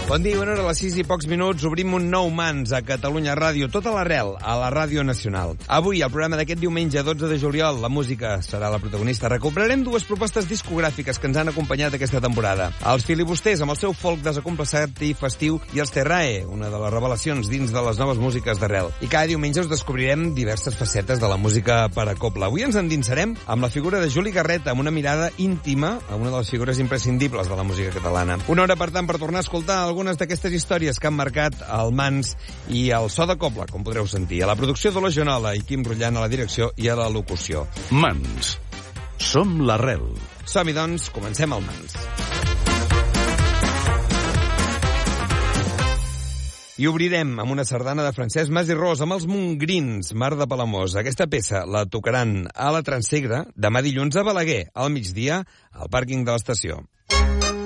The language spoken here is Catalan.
Bon dia, bona hora, a les 6 i pocs minuts obrim un nou Mans a Catalunya Ràdio, tota l'arrel, a la Ràdio Nacional. Avui, al programa d'aquest diumenge 12 de juliol, la música serà la protagonista. Recuperarem dues propostes discogràfiques que ens han acompanyat aquesta temporada. Els Filibusters, amb el seu folk desacompassat i festiu, i els Terrae, una de les revelacions dins de les noves músiques d'arrel. I cada diumenge us descobrirem diverses facetes de la música per a cobla. Avui ens endinsarem amb la figura de Juli Garreta, amb una mirada íntima a una de les figures imprescindibles de la música catalana. Una hora, per tant, per tornar a escoltar algunes d'aquestes històries que han marcat el Mans i el so de cobla, com podreu sentir. A la producció de la Joanola i Quim Rullant a la direcció i a la locució. Mans. Som l'arrel. Som-hi, doncs, comencem el Mans. I obrirem amb una sardana de Francesc Mas i Ros, amb els Montgrins, Mar de Palamós. Aquesta peça la tocaran a la Transsegre demà dilluns a Balaguer, al migdia, al pàrquing de l'estació.